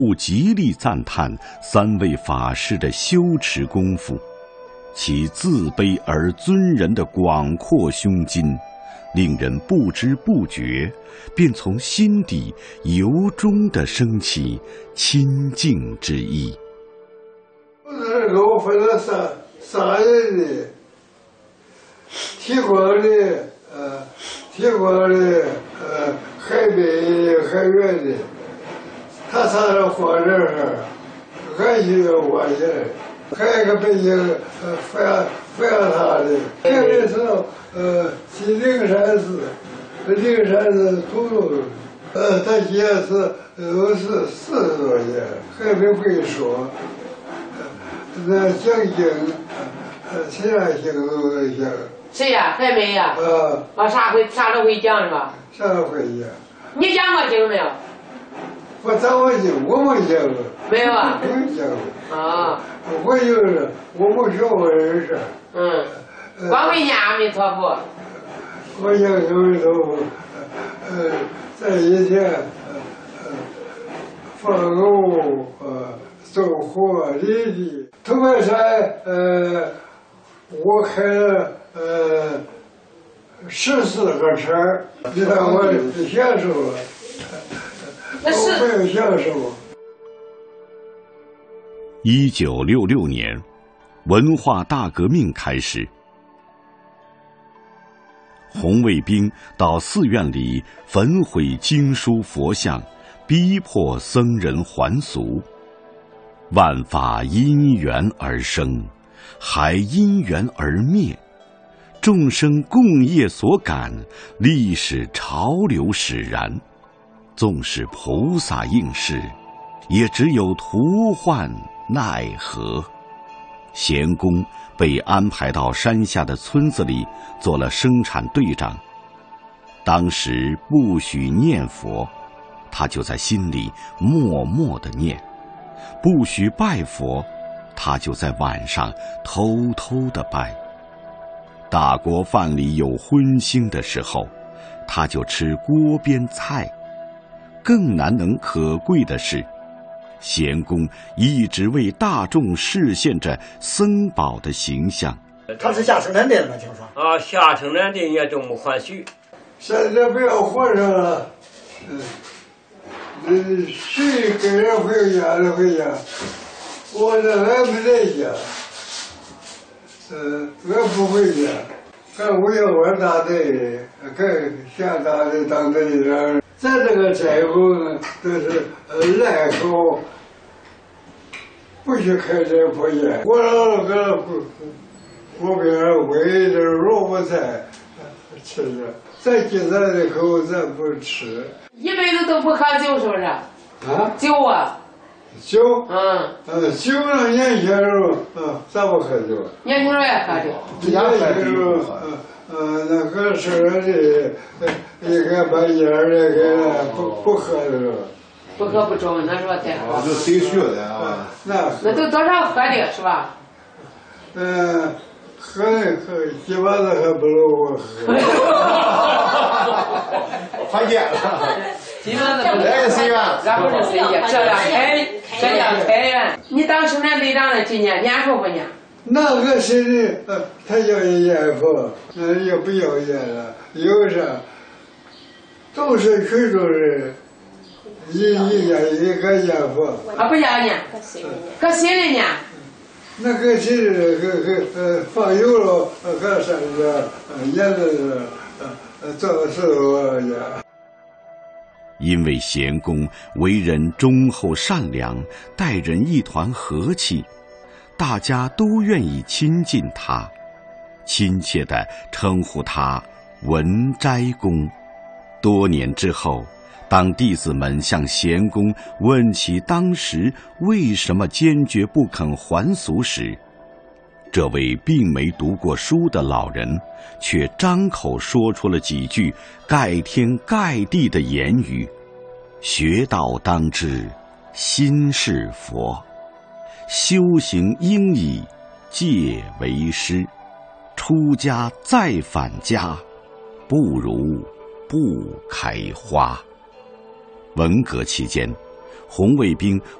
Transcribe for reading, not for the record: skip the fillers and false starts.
故极力赞叹三位法师的修持功夫，其自卑而尊人的广阔胸襟，令人不知不觉便从心底由衷地升起亲近之意。 给我分了三人的，提光的，海北海远的，他仨人放这儿，俺就要挖起来。还有一个北京扶阳他的，这个是去灵山寺土路，他今年是40多年，还没会说。那讲经，其他经都能讲。 谁呀？还没呀？啥都会讲是吧？ 啥都会讲。 你讲过经没有？ 我讲过经，我没讲过。 没有啊？ 没讲过。 啊。 我就是我没学过人事。 光会念阿弥陀佛。 我讲阿弥陀佛，在以前，放牛走火犁地。头半山我开了14个车，你看我享受了，我没有享受。 1966年，文化大革命开始，红卫兵到寺院里焚毁经书佛像，逼迫僧人还俗。万法因缘而生，还因缘而灭。众生共业所感，历史潮流使然。纵使菩萨应是，也只有徒患奈何。贤公被安排到山下的村子里做了生产队长。当时不许念佛，他就在心里默默地念。不许拜佛，他就在晚上偷偷地拜。大锅饭里有荤腥的时候，他就吃锅边菜。更难能可贵的是，贤公一直为大众示现着僧宝的形象。 他是下生产队吗？听说下生产队也都没还许。 现在不要活着了，谁给人回家就回家，我这俺没在家，俺不回家，俺为了我大队，跟下大队当队长。咱这个斋后呢，都是赖口，不许开斋破烟。我老个锅边煨的萝卜菜吃着，咱今咱的口咱不吃。 一辈子都不喝酒是不是？酒啊。 酒。酒呢，年轻时候，咱不喝酒。 年轻时候也喝酒。 年轻时候，那个是的，应该把烟那个不喝的是吧？ 不喝不中，那时候才喝。 就谁学的啊？ 那都多少喝的是吧？ 喝基本上还不如我喝。 还见了。 基本上不如。 来随缘。 然后是随缘，这叫开源。你当生产队长的今年念佛不念？ 那个谁的，他要念佛，也不要念了，有啥？都是群众人，一个念佛。 不要念，搁心里念。 那个谁个放油了，搁山上念的做事呀。 因为贤公为人忠厚善良，待人一团和气，大家都愿意亲近他，亲切地称呼他文斋公。多年之后，当弟子们向贤公问起当时为什么坚决不肯还俗时，这位并没读过书的老人却张口说出了几句盖天盖地的言语：学道当知心是佛，修行应以戒为师，出家再返家，不如不开花。文革期间， 红卫兵